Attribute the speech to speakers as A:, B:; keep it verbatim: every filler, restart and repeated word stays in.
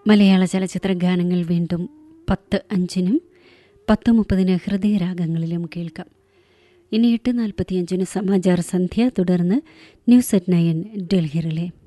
A: മലയാള ചലച്ചിത്ര ഗാനങ്ങൾ വീണ്ടും പത്ത് അഞ്ചിനും പത്ത് മുപ്പതിന് ഹൃദയരാഗങ്ങളിലും കേൾക്കാം. ഇനി എട്ട് നാൽപ്പത്തിയഞ്ചിന് സമാചാർ സന്ധ്യ, തുടർന്ന് news at nine Delhi relay.